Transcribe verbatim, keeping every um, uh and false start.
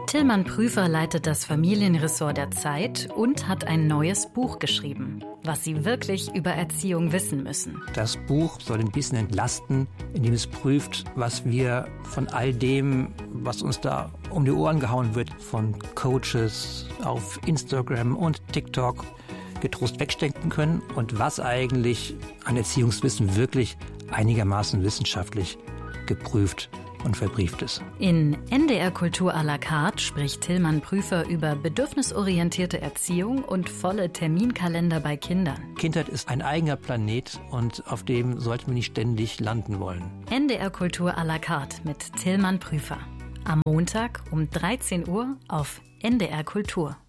Tilman Prüfer leitet das Familienressort der Zeit und hat ein neues Buch geschrieben, was Sie wirklich über Erziehung wissen müssen. Das Buch soll ein bisschen entlasten, indem es prüft, was wir von all dem, was uns da um die Ohren gehauen wird, von Coaches auf Instagram und TikTok, getrost wegstecken können und was eigentlich an Erziehungswissen wirklich einigermaßen wissenschaftlich geprüft und verbrieft ist. In N D R Kultur à la carte spricht Tilman Prüfer über bedürfnisorientierte Erziehung und volle Terminkalender bei Kindern. Kindheit ist ein eigener Planet und auf dem sollten wir nicht ständig landen wollen. N D R Kultur à la carte mit Tilman Prüfer. Am Montag um dreizehn Uhr auf N D R Kultur.